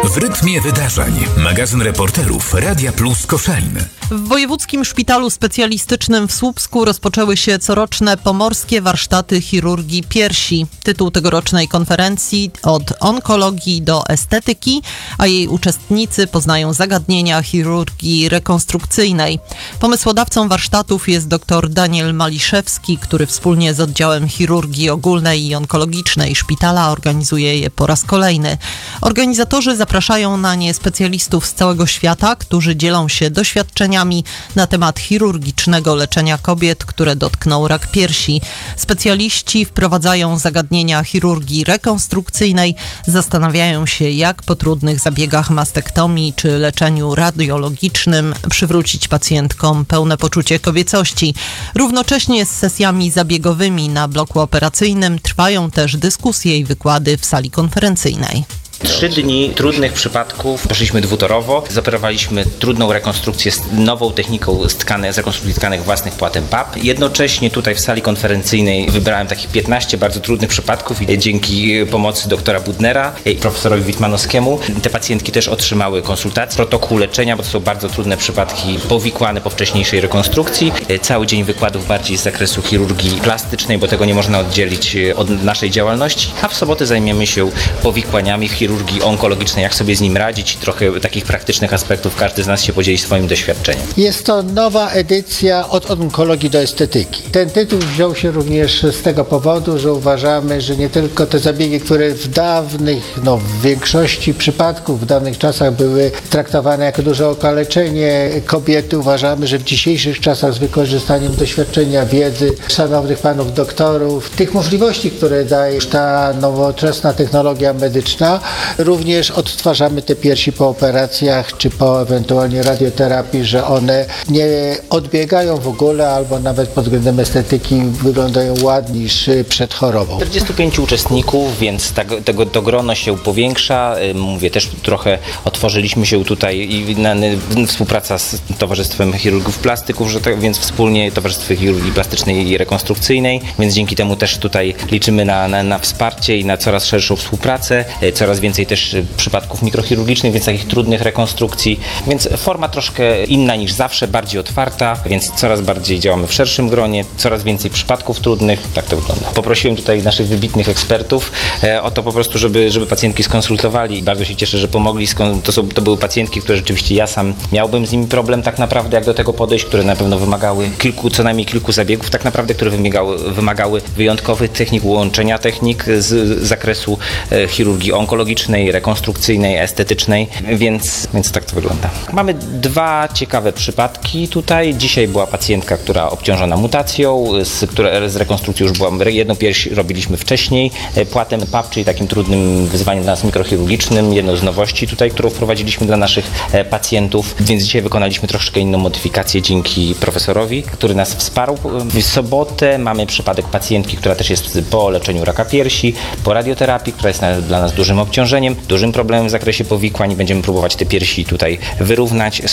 W rytmie wydarzeń. Magazyn reporterów Radia Plus Koszalin. W Wojewódzkim Szpitalu Specjalistycznym w Słupsku rozpoczęły się coroczne pomorskie warsztaty chirurgii piersi. Tytuł tegorocznej konferencji od onkologii do estetyki, a jej uczestnicy poznają zagadnienia chirurgii rekonstrukcyjnej. Pomysłodawcą warsztatów jest dr Daniel Maliszewski, który wspólnie z oddziałem chirurgii ogólnej i onkologicznej szpitala organizuje je po raz kolejny. Organizatorzy zapraszają na nie specjalistów z całego świata, którzy dzielą się doświadczeniami na temat chirurgicznego leczenia kobiet, które dotknął rak piersi. Specjaliści wprowadzają zagadnienia chirurgii rekonstrukcyjnej, zastanawiają się, jak po trudnych zabiegach mastektomii czy leczeniu radiologicznym przywrócić pacjentkom pełne poczucie kobiecości. Równocześnie z sesjami zabiegowymi na bloku operacyjnym trwają też dyskusje i wykłady w sali konferencyjnej. 3 dni trudnych przypadków, poszliśmy dwutorowo, zoperowaliśmy trudną rekonstrukcję z nową techniką z rekonstrukcji tkanek własnych płatem PAP. Jednocześnie tutaj w sali konferencyjnej wybrałem takich 15 bardzo trudnych przypadków i dzięki pomocy doktora Budnera i profesorowi Witmanowskiemu te pacjentki też otrzymały konsultację, protokół leczenia, bo to są bardzo trudne przypadki powikłane po wcześniejszej rekonstrukcji. Cały dzień wykładów bardziej z zakresu chirurgii plastycznej, bo tego nie można oddzielić od naszej działalności, a w sobotę zajmiemy się powikłaniami chirurgii onkologicznej, jak sobie z nim radzić, trochę takich praktycznych aspektów każdy z nas się podzieli swoim doświadczeniem. Jest to nowa edycja od onkologii do estetyki. Ten tytuł wziął się również z tego powodu, że uważamy, że nie tylko te zabiegi, które w większości przypadków w dawnych czasach były traktowane jako duże okaleczenie kobiety, uważamy, że w dzisiejszych czasach z wykorzystaniem doświadczenia, wiedzy szanownych panów doktorów, tych możliwości, które daje ta nowoczesna technologia medyczna, również odtwarzamy te piersi po operacjach, czy po ewentualnie radioterapii, że one nie odbiegają w ogóle, albo nawet pod względem estetyki wyglądają ładniej niż przed chorobą. 45 uczestników, więc to grono się powiększa. Mówię, też trochę otworzyliśmy się tutaj i współpraca z Towarzystwem Chirurgów Plastyków, więc wspólnie Towarzystwo Chirurgii Plastycznej i Rekonstrukcyjnej, więc dzięki temu też tutaj liczymy na wsparcie i na coraz szerszą współpracę. Coraz więcej też przypadków mikrochirurgicznych, więc takich trudnych rekonstrukcji, więc forma troszkę inna niż zawsze, bardziej otwarta, więc coraz bardziej działamy w szerszym gronie, coraz więcej przypadków trudnych, tak to wygląda. Poprosiłem tutaj naszych wybitnych ekspertów o to po prostu, żeby pacjentki skonsultowali i bardzo się cieszę, że pomogli. To były pacjentki, które rzeczywiście ja sam miałbym z nimi problem tak naprawdę, jak do tego podejść, które na pewno wymagały co najmniej kilku zabiegów, tak naprawdę, które wymagały wyjątkowych technik, łączenia technik z zakresu chirurgii onkologicznej, rekonstrukcyjnej, estetycznej, więc tak to wygląda. Mamy 2 ciekawe przypadki tutaj. Dzisiaj była pacjentka, która obciążona mutacją, z rekonstrukcji już była, jedną pierś robiliśmy wcześniej, płatem PAP, czyli takim trudnym wyzwaniem dla nas mikrochirurgicznym, jedną z nowości tutaj, którą wprowadziliśmy dla naszych pacjentów, więc dzisiaj wykonaliśmy troszkę inną modyfikację dzięki profesorowi, który nas wsparł. W sobotę mamy przypadek pacjentki, która też jest po leczeniu raka piersi, po radioterapii, która jest dla nas dużym obciążeniem, dużym problemem w zakresie powikłań. Będziemy próbować te piersi tutaj wyrównać.